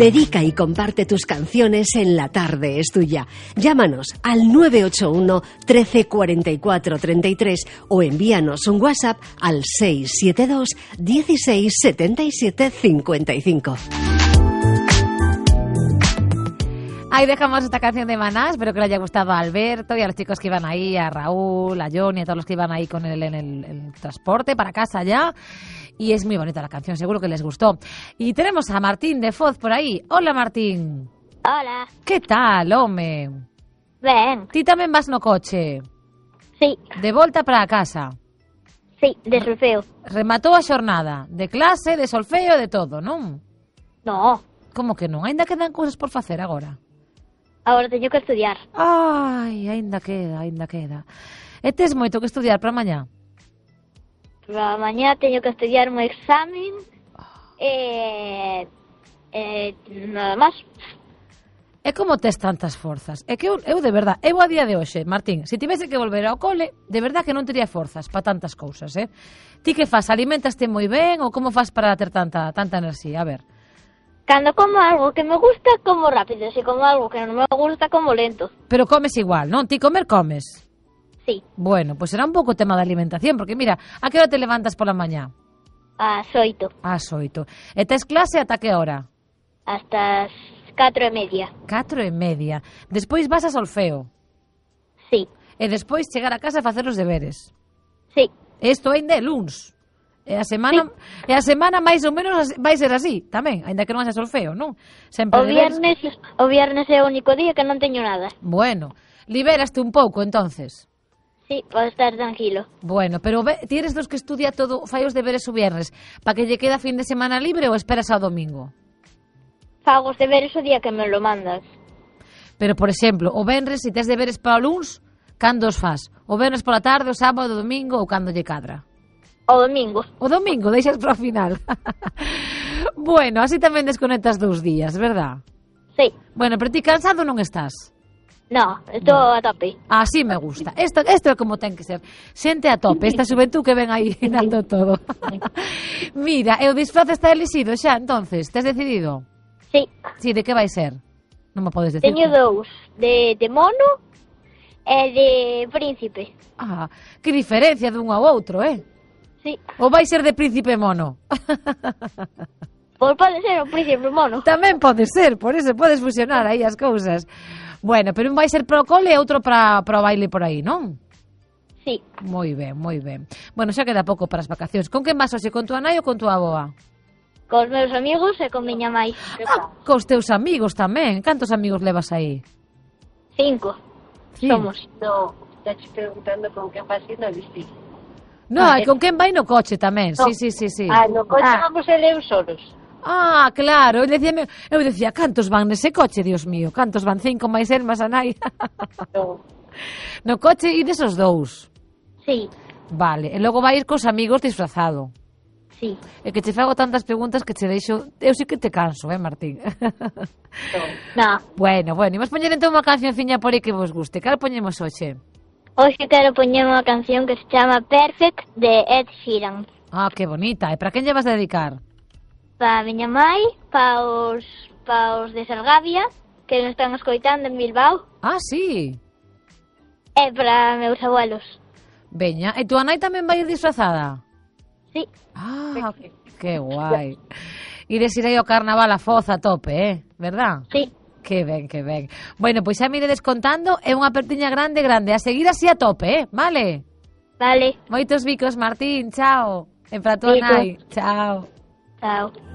Dedica y comparte tus canciones en La Tarde es Tuya. Llámanos al 981 13 44 33 o envíanos un WhatsApp al 672 16 77 55. Ahí dejamos esta canción de Maná. Espero que le haya gustado a Alberto y a los chicos que iban ahí, a Raúl, a Johnny, a todos los que iban ahí con él en el transporte para casa ya. Y es muy bonita la canción, seguro que les gustó. Y tenemos a Martín de Foz por ahí. Hola, Martín. Hola. Que tal, home? Ben. Ti tamén vas no coche? Sí. De volta para a casa? Sí, de solfeo. Rematou a xornada? De clase, de solfeo, de todo, non? No. Como que non? Ainda quedan cousas por facer agora? Agora teño que estudiar. Ai, ainda queda. E tes moito que estudiar para mañá? Para mañá teño que estudiar un examen. Nada máis. E como tes tantas forzas? É que eu de verdad, eu a día de hoxe, Martín, se tivese que volver ao cole, de verdad que non tería forzas para tantas cousas, Ti que fas? Alimentaste moi ben ou como fas para ter tanta enerxía? A ver. Cando como algo que me gusta, como rápido. Se como algo que non me gusta, como lento. Pero comes igual, non? Ti comer comes? Sí. Bueno, pues será un pouco tema de alimentación, porque mira, a que hora te levantas pola mañá? Ás 8. Ás 8. E tes clase ata que hora? Hasta as 4:30. 4:30. Despois vas a solfeo? Sí. E despois chegar a casa e facer os deberes? Sí. Isto ainda é luns. E a semana, sí. E a semana máis ou menos vai ser así, tamén, aínda que non haxa solfeo, non? Sempre o viernes é o único día que non teño nada. Bueno, liberaste un pouco, entonces. Sí, podo estar tranquilo. Bueno, pero ti eres dos que estudia todo, fai os deberes o viernes, para que lle queda fin de semana libre ou esperas ao domingo? Fago os deberes o día que me lo mandas. Pero, por exemplo, o venres, se tes deberes para o luns, cando os fas? O venres pola tarde, o sábado, o domingo ou cando lle cadra? O domingo. O domingo, deixas para o final. Bueno, así tamén desconectas 2 días, verdad? Sí. Bueno, pero ti cansado non estás? No, estou a tope. Así me gusta. Isto é como ten que ser. Xente a tope, esta xuventud que ven aí dando todo. Mira, e o disfraz está elixido xa, entonces, tes decidido? Sí. Sí, de que vai ser? Non me podes decir. Teño 2, de mono e de príncipe. Ah, que diferencia dun ao outro, Sí. Ou vai ser de príncipe mono? Pois pode ser o príncipe mono. Tamén pode ser, por eso podes fusionar aí as cousas. Bueno, pero un vai ser para o cole e outro para o baile por aí, non? Sí. Moi ben, moi ben. Bueno, xa queda pouco para as vacacións. Con quen vas hoxe? Con tua nai ou con tua avoa? Cos meus amigos e con miña mãe. Cos teus amigos tamén. Cantos amigos levas aí? 5. Sí. Somos. No, estás preguntando con quen vas ir no destino. No, e con quen vai no coche tamén. No. Sí. No coche vamos ele e eu solos. Ah, claro, eu decía, cantos van nese coche, Dios mío, cantos van? 5 máis el, máis a nai. No. No coche ides os 2. Sí. Vale, e logo vai ir cos amigos disfrazado. Sí. É que che fago tantas preguntas que che deixo, eu sí que te canso, Martín. No. Bueno, imos poñer entón unha cancionciña por aí que vos guste. Cal poñemos hoxe? Hoxe quero poñer unha canción que se chama Perfect de Ed Sheeran. Ah, que bonita. E para quen lle vas a dedicar? Para a miña mãe, para os de Salgavia, que nos están escoitando en Bilbao. Ah, sí. E para meus abuelos. Veña, e tua nai tamén vai ir disfrazada? Sí. Ah, que guai. Ires ir aí ao carnaval a Foz a tope, verdad? Sí. Que ben. Bueno, pois xa me iredes contando, é unha apertiña grande, a seguir así a tope, vale? Vale. Moitos bicos, Martín, chao. E para tua nai, chao. Chao.